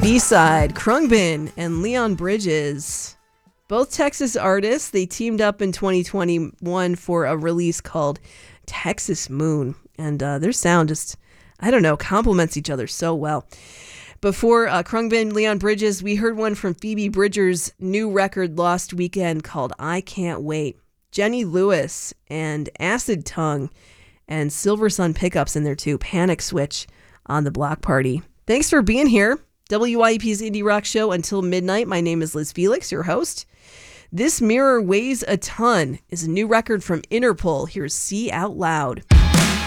B-side, Khruangbin and Leon Bridges. Both Texas artists, they teamed up in 2021 for a release called Texas Moon. And their sound just, complements each other so well. Before Khruangbin, Leon Bridges, we heard one from Phoebe Bridgers' new record Lost Weekend called I Can't Wait. Jenny Lewis and Acid Tongue and Silver Sun Pickups in there too. Panic Switch on the Block Party. Thanks for being here. WYEP's Indie Rock Show until midnight. My name is Liz Felix, your host. This Mirror Weighs a Ton is a new record from Interpol. Here's See Out Loud.